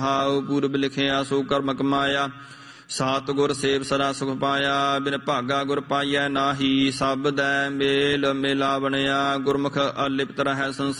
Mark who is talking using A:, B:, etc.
A: How ਪੂਰਬ ਲਿਖਿਆ ਸੋ ਕਰਮ ਕਮਾਇਆ। ਸਤਿਗੁਰ ਸੇਵ ਸਦਾ ਸੁਖ ਪਾਇਆ। ਬਿਨ ਭਾਗਾ ਗੁਰ ਪਾਈਐ ਨਾਹੀ। ਸਬਦੈ ਮੇਲ ਮਿਲਾਵਣਿਆ। ਗੁਰਮੁਖ ਅਲਿਪਤ ਰਹਿ ਸੰਸਾਰ।